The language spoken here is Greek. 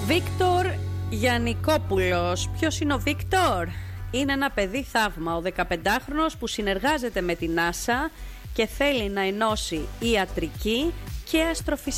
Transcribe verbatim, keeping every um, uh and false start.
Βίκτορ Γιαννικόπουλος. Ποιος είναι ο Βίκτορ? Είναι ένα παιδί θαύμα, ο δεκαπεντάχρονος που συνεργάζεται με την NASA και θέλει να ενώσει ιατρική και αστροφυσική.